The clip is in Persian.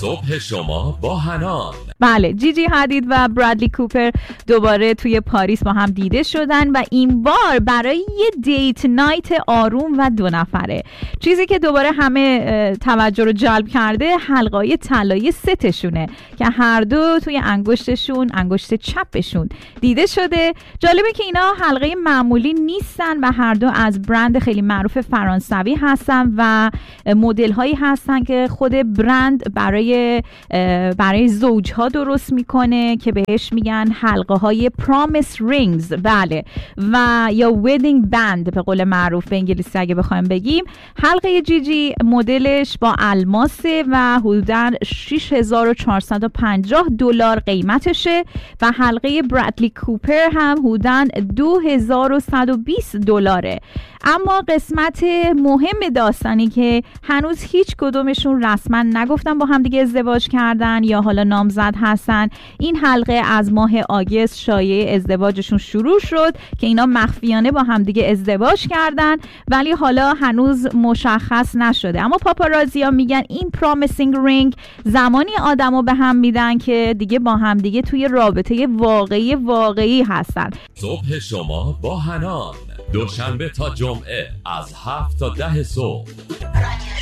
صبح شما با حنان. بله، جیجی حدید و برادلی کوپر دوباره توی پاریس با هم دیده شدن و این بار برای یه دیت نایت آروم و 2 نفره. چیزی که دوباره همه توجه رو جلب کرده حلقه‌های طلایی ستشونه که هر دو توی انگشت چپشون دیده شده. جالبه که اینا حلقه معمولی نیستن و هر دو از برند خیلی معروف فرانسوی هستن و مدل هایی هستن که خود برند برای زوجها درست میکنه که بهش میگن حلقه های پرامیس رینگز، بله، و یا ویدینگ بند به قول معروف به انگلیسی اگه بخوایم بگیم. حلقه جیجی مدلش با الماسه و حدوداً $6450 قیمتشه و حلقه برادلی کوپر هم حدوداً $2120. اما قسمت مهم داستانی که هنوز هیچ کدومشون رسما نگفتن با هم دیگه ازدواج کردن یا حالا نامزد هستن. این حلقه از ماه آگوست شایعه ازدواجشون شروع شد که اینا مخفیانه با هم دیگه ازدواج کردن، ولی حالا هنوز مشخص نشده. اما پاپارازیا میگن این پرامیسینگ رینگ زمانی آدمو به هم میدن که دیگه با هم دیگه توی رابطه واقعی هستن. صبح شما با حنان، دوشنبه تا جمعه از 7 تا 10 صبح.